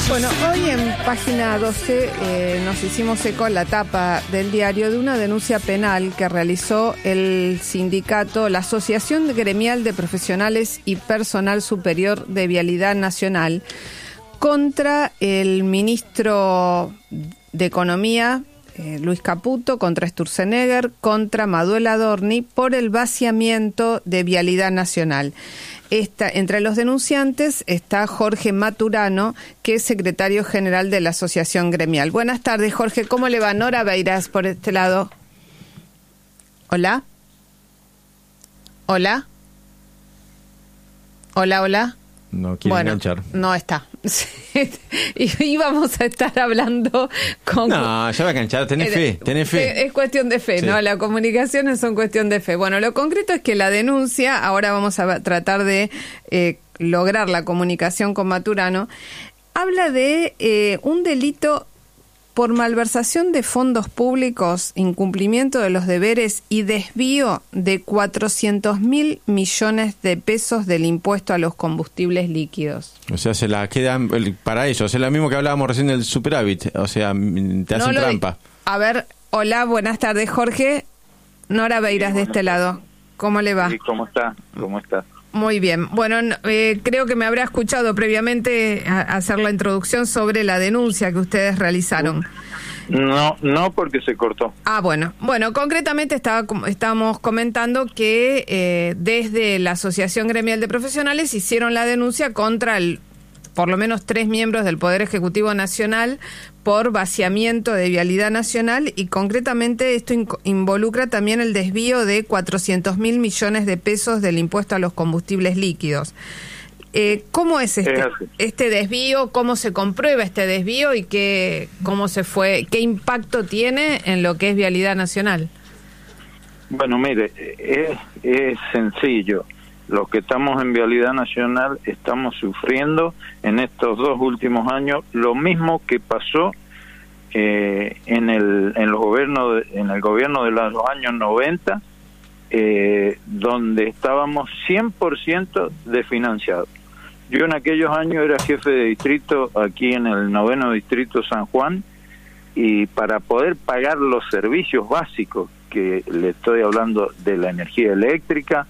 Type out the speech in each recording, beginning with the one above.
Bueno, hoy en página 12 nos hicimos eco en la tapa del diario de una denuncia penal que realizó el sindicato, la Asociación Gremial de Profesionales y Personal Superior de Vialidad Nacional, contra el ministro de Economía, Luis Caputo, contra Sturzenegger, contra Maduel Adorni, por el vaciamiento de Vialidad Nacional. Entre los denunciantes está Jorge Maturano, que es secretario general de la Asociación Gremial. Buenas tardes, Jorge. ¿Cómo le va? Nora Beiras, por este lado. ¿Hola? ¿Hola? ¿Hola, hola? No quiere enganchar. No está. Y vamos a estar hablando con... No, ya va a enganchar, tenés fe. Es cuestión de fe, sí. ¿No? Las comunicaciones son cuestión de fe. Bueno, lo concreto es que la denuncia, ahora vamos a tratar de lograr la comunicación con Maturano, habla de un delito por malversación de fondos públicos, incumplimiento de los deberes y desvío de 400.000 millones de pesos del impuesto a los combustibles líquidos. O sea, se la quedan para eso. Es lo mismo que hablábamos recién del superávit. O sea, te hacen trampa. A ver, hola, buenas tardes, Jorge. Nora Beiras, de este lado. ¿Cómo le va? Sí, ¿cómo está? ¿Cómo está? Muy bien. Bueno, creo que me habrá escuchado previamente hacer la introducción sobre la denuncia que ustedes realizaron. No, porque se cortó. Bueno, concretamente estábamos comentando que desde la Asociación Gremial de Profesionales hicieron la denuncia contra por lo menos 3 miembros del Poder Ejecutivo Nacional por vaciamiento de Vialidad Nacional, y concretamente esto involucra también el desvío de 400.000 millones de pesos del impuesto a los combustibles líquidos. ¿Cómo es este desvío? ¿Cómo se comprueba este desvío y qué impacto tiene en lo que es Vialidad Nacional? Bueno, mire, es sencillo. Los que estamos en Vialidad Nacional estamos sufriendo en estos 2 últimos años lo mismo que pasó en el gobierno de los años 90, donde estábamos 100% desfinanciados. Yo en aquellos años era jefe de distrito aquí en el 9º Distrito San Juan, y para poder pagar los servicios básicos, que le estoy hablando de la energía eléctrica,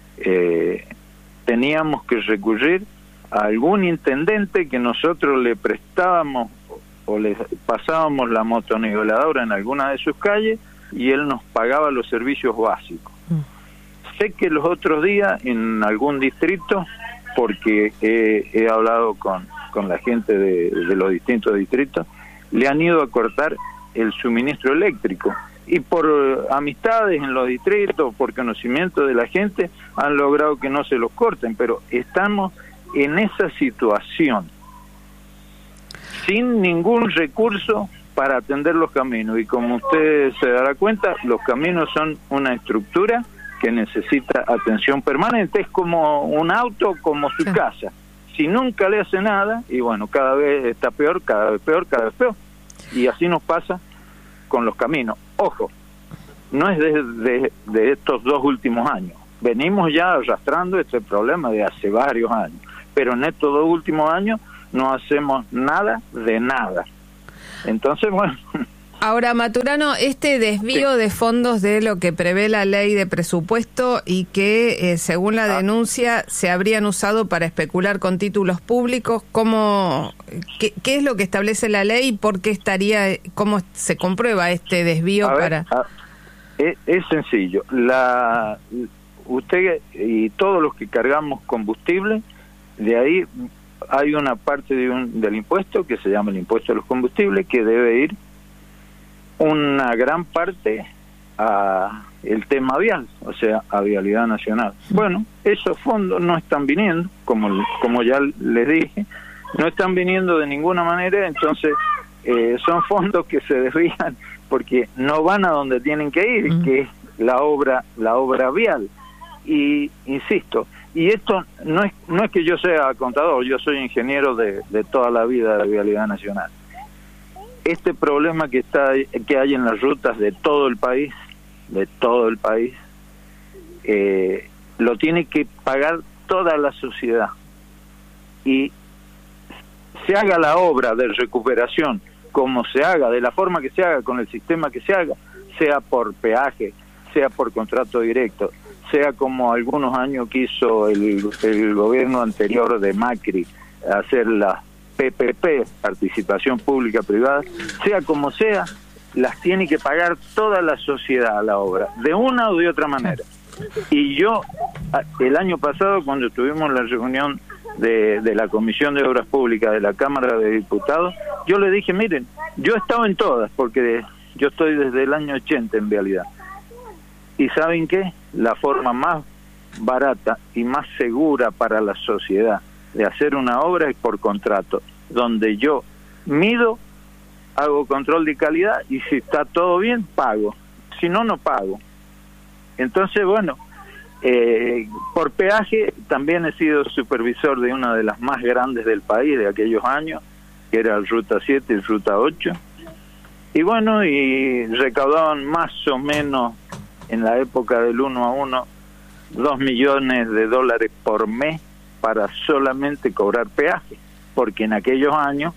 teníamos que recurrir a algún intendente que nosotros le prestábamos o le pasábamos la motoniveladora en alguna de sus calles, y él nos pagaba los servicios básicos. Sé que los otros días en algún distrito, porque he hablado con la gente de los distintos distritos, le han ido a cortar el suministro eléctrico, y por amistades en los distritos, por conocimiento de la gente, han logrado que no se los corten, pero estamos en esa situación, sin ningún recurso para atender los caminos. Y como usted se dará cuenta, los caminos son una estructura que necesita atención permanente. Es como un auto, como su casa. Si nunca le hace nada, y bueno, cada vez está peor, cada vez peor, cada vez peor. Y así nos pasa con los caminos. Ojo, no es de estos 2 últimos años. Venimos ya arrastrando este problema de hace varios años, pero en estos 2 últimos años no hacemos nada de nada. Entonces, bueno... Ahora, Maturano, este desvío de fondos de lo que prevé la ley de presupuesto y que, según la denuncia, se habrían usado para especular con títulos públicos, ¿qué es lo que establece la ley y por qué cómo se comprueba este desvío? Es sencillo. Usted y todos los que cargamos combustible, de ahí hay una parte del impuesto que se llama el impuesto a los combustibles, que debe ir una gran parte a el tema vial, o sea, a Vialidad Nacional. Bueno, esos fondos no están viniendo, como ya les dije, no están viniendo de ninguna manera. Entonces son fondos que se desvían porque no van a donde tienen que ir, que es la obra vial. Y insisto, y esto no es que yo sea contador, yo soy ingeniero de toda la vida de Vialidad Nacional. Este problema que hay en las rutas de todo el país, lo tiene que pagar toda la sociedad. Y se haga la obra de recuperación como se haga, de la forma que se haga, con el sistema que se haga, sea por peaje, sea por contrato directo, sea como algunos años quiso el gobierno anterior de Macri, hacer la PPP, participación pública privada, sea como sea, las tiene que pagar toda la sociedad a la obra, de una o de otra manera. Y yo, el año pasado, cuando tuvimos la reunión de la Comisión de Obras Públicas de la Cámara de Diputados, yo le dije, miren, yo he estado en todas, porque yo estoy desde el año 80 en vialidad. ¿Y saben qué? La forma más barata y más segura para la sociedad de hacer una obra es por contrato, donde yo mido, hago control de calidad y si está todo bien, pago. Si no, no pago. Entonces, bueno, por peaje también he sido supervisor de una de las más grandes del país de aquellos años, que era el Ruta 7 y el Ruta 8. Y bueno, y recaudaban más o menos en la época del 1 a 1, $2 millones por mes para solamente cobrar peaje, porque en aquellos años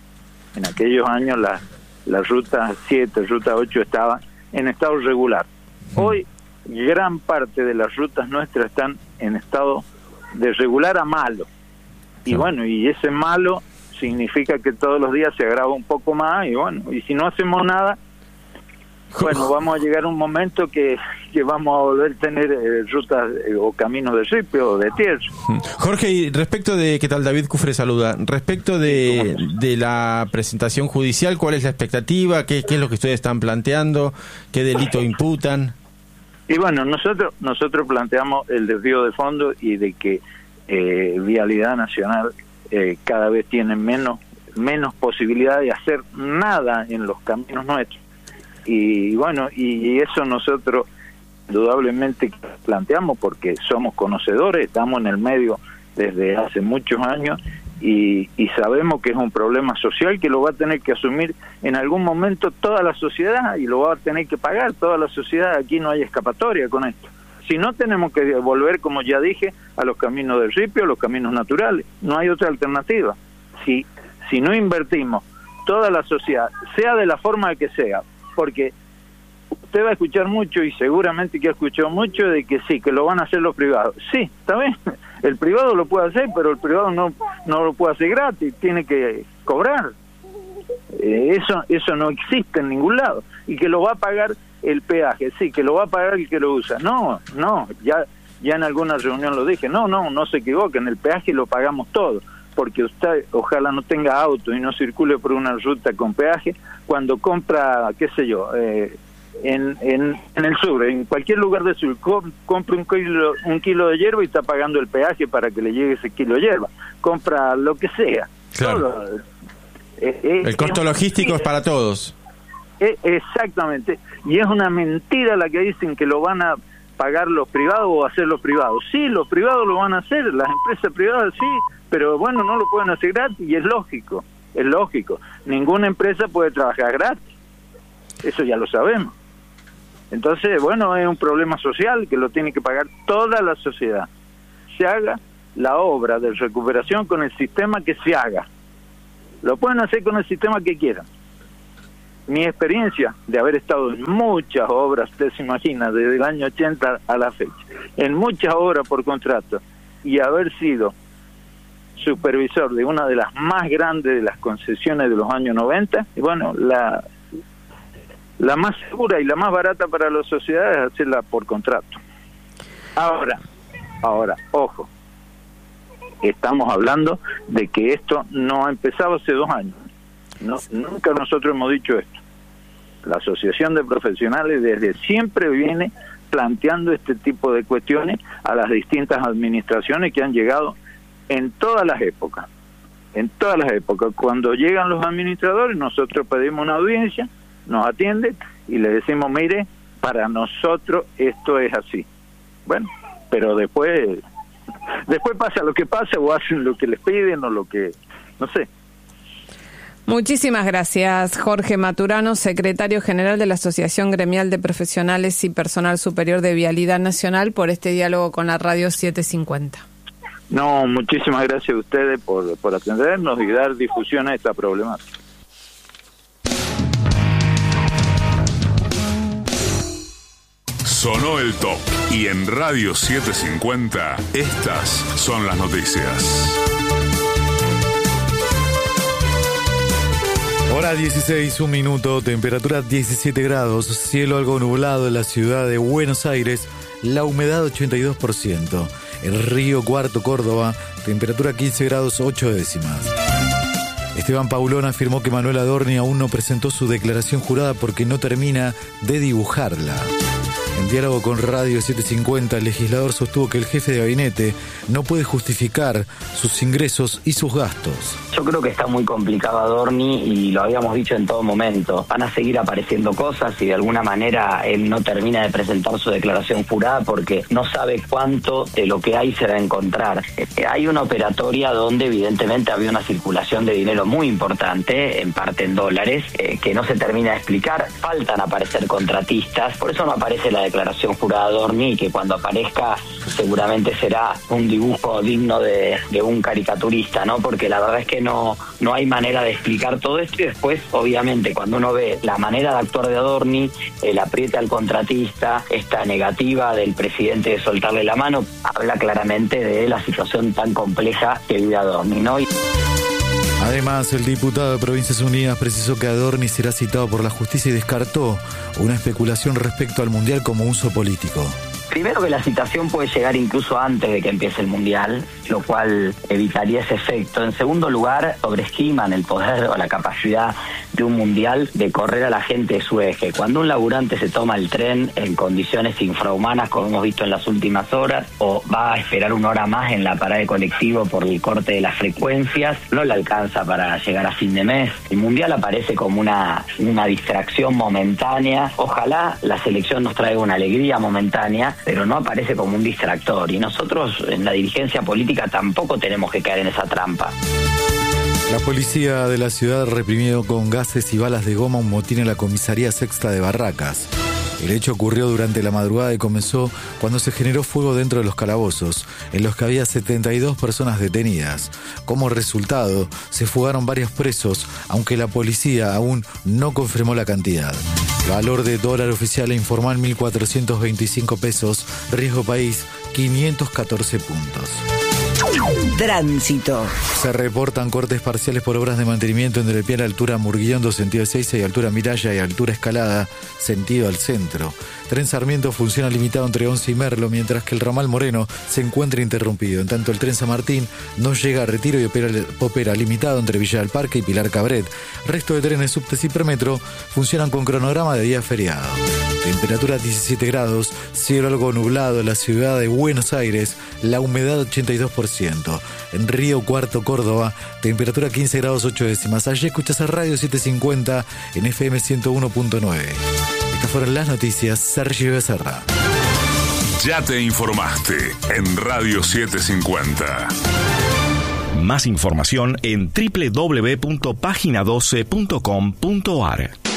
la Ruta 7, Ruta 8 estaban en estado regular. Hoy gran parte de las rutas nuestras están en estado de regular a malo. Y bueno, y ese malo significa que todos los días se agrava un poco más, y bueno, y si no hacemos nada, bueno, vamos a llegar a un momento que vamos a volver a tener rutas o caminos de ripio o de tierra. Jorge, y respecto de, ¿qué tal? David Cufre saluda. Respecto de la presentación judicial, ¿cuál es la expectativa? ¿Qué es lo que ustedes están planteando? ¿Qué delito imputan? Y bueno, nosotros planteamos el desvío de fondos y de que Vialidad Nacional cada vez tiene menos posibilidad de hacer nada en los caminos nuestros. Y bueno, y eso nosotros indudablemente planteamos porque somos conocedores, estamos en el medio desde hace muchos años y sabemos que es un problema social que lo va a tener que asumir en algún momento toda la sociedad y lo va a tener que pagar toda la sociedad. Aquí no hay escapatoria con esto. Si no, tenemos que volver, como ya dije, a los caminos del ripio, los caminos naturales. No hay otra alternativa. Si no invertimos toda la sociedad, sea de la forma que sea, porque usted va a escuchar mucho y seguramente que ha escuchado mucho de que sí, que lo van a hacer los privados. Sí, está bien, el privado lo puede hacer, pero el privado no lo puede hacer gratis, tiene que cobrar. Eso no existe en ningún lado. Y que lo va a pagar el peaje, sí, que lo va a pagar el que lo usa. No, ya en alguna reunión lo dije, no se equivoquen, el peaje lo pagamos todos, porque usted ojalá no tenga auto y no circule por una ruta con peaje, cuando compra, qué sé yo, en el sur, en cualquier lugar del sur, compra un kilo de hierba y está pagando el peaje para que le llegue ese kilo de hierba. Compra lo que sea. Claro. El costo logístico es para todos. Exactamente. Y es una mentira la que dicen que lo van a pagar los privados o hacer los privados. Sí, los privados lo van a hacer, las empresas privadas sí, pero bueno, no lo pueden hacer gratis y es lógico. Ninguna empresa puede trabajar gratis. Eso ya lo sabemos. Entonces, bueno, es un problema social que lo tiene que pagar toda la sociedad. Se haga la obra de recuperación con el sistema que se haga. Lo pueden hacer con el sistema que quieran. Mi experiencia de haber estado en muchas obras, usted se imagina, desde el año 80 a la fecha, en muchas obras por contrato, y haber sido supervisor de una de las más grandes de las concesiones de los años 90, y bueno, la más segura y la más barata para las sociedades es hacerla por contrato. Ahora, ojo, estamos hablando de que esto no ha empezado hace 2 años. Nunca nosotros hemos dicho esto. La Asociación de Profesionales desde siempre viene planteando este tipo de cuestiones a las distintas administraciones que han llegado en todas las épocas. Cuando llegan los administradores, nosotros pedimos una audiencia, nos atienden y le decimos, mire, para nosotros esto es así. Bueno, pero después pasa lo que pasa, o hacen lo que les piden, o lo que, no sé. Muchísimas gracias, Jorge Maturano, secretario general de la Asociación Gremial de Profesionales y Personal Superior de Vialidad Nacional, por este diálogo con la Radio 750. No, muchísimas gracias a ustedes por atendernos y dar difusión a esta problemática. Sonó el top y en Radio 750 estas son las noticias. Hora 16, 1 minuto, temperatura 17 grados, cielo algo nublado en la ciudad de Buenos Aires, la humedad 82%. El Río Cuarto, Córdoba, temperatura 15 grados 8 décimas. Esteban Paulón afirmó que Manuel Adorni aún no presentó su declaración jurada porque no termina de dibujarla. En diálogo con Radio 750, el legislador sostuvo que el jefe de gabinete no puede justificar sus ingresos y sus gastos. Yo creo que está muy complicado Adorni y lo habíamos dicho en todo momento. Van a seguir apareciendo cosas y de alguna manera él no termina de presentar su declaración jurada porque no sabe cuánto de lo que hay se va a encontrar. Hay una operatoria donde evidentemente había una circulación de dinero muy importante, en parte en dólares, que no se termina de explicar. Faltan aparecer contratistas, por eso no aparece la declaración jurada de Adorni y que cuando aparezca seguramente será un dibujo digno de un caricaturista, ¿no? Porque la verdad es que no hay manera de explicar todo esto y después, obviamente, cuando uno ve la manera de actuar de Adorni, el apriete al contratista, esta negativa del presidente de soltarle la mano, habla claramente de la situación tan compleja que vive Adorni, ¿no? Además, el diputado de Provincias Unidas precisó que Adorni será citado por la justicia y descartó una especulación respecto al Mundial como uso político. Primero que la citación puede llegar incluso antes de que empiece el Mundial, lo cual evitaría ese efecto. En segundo lugar, sobreestiman el poder o la capacidad de un Mundial de correr a la gente de su eje. Cuando un laburante se toma el tren en condiciones infrahumanas, como hemos visto en las últimas horas, o va a esperar 1 hora más en la parada de colectivo por el corte de las frecuencias, no le alcanza para llegar a fin de mes. El Mundial aparece como una distracción momentánea. Ojalá la selección nos traiga una alegría momentánea, pero no aparece como un distractor. Y nosotros en la dirigencia política tampoco tenemos que caer en esa trampa. La policía de la ciudad reprimió con gases y balas de goma un motín en la comisaría sexta de Barracas. El hecho ocurrió durante la madrugada y comenzó cuando se generó fuego dentro de los calabozos, en los que había 72 personas detenidas. Como resultado, se fugaron varios presos, aunque la policía aún no confirmó la cantidad. Valor de dólar oficial e informal 1.425 pesos, riesgo país 514 puntos. Tránsito. Se reportan cortes parciales por obras de mantenimiento en el pie a la altura Murguiondo, sentido Ezeiza, y altura Miraya y altura Escalada, sentido al centro. Tren Sarmiento funciona limitado entre Once y Merlo, mientras que el ramal Moreno se encuentra interrumpido. En tanto, el tren San Martín no llega a Retiro y opera limitado entre Villa del Parque y Pilar Cabret. Resto de trenes subtes y premetro funcionan con cronograma de día feriado. Temperatura 17 grados, cielo algo nublado en la ciudad de Buenos Aires, la humedad 82%. En Río Cuarto, Córdoba, temperatura 15 grados 8 décimas. Allí escuchas a Radio 750 en FM 101.9. Estas fueron las noticias. Sergio Becerra. Ya te informaste en Radio 750. Más información en www.pagina12.com.ar.